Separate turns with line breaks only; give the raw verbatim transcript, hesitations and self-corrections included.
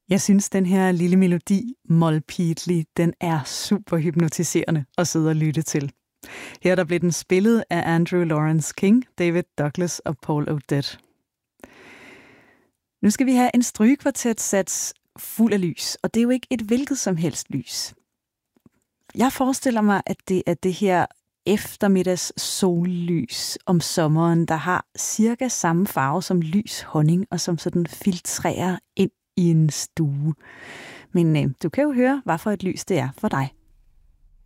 Jeg synes, den her lille melodi, Mol Peatly, den er super hypnotiserende at sidde og lytte til. Her der blev den spillet af Andrew Lawrence King, David Douglas og Paul Odette. Nu skal vi have en strygekvartetsats fuld af lys, og det er jo ikke et hvilket som helst lys. Jeg forestiller mig, at det er det her eftermiddags sollys om sommeren, der har cirka samme farve som lys honning, og som sådan filtrerer ind i en stue. Men øh, du kan jo høre, hvad for et lys det er for dig.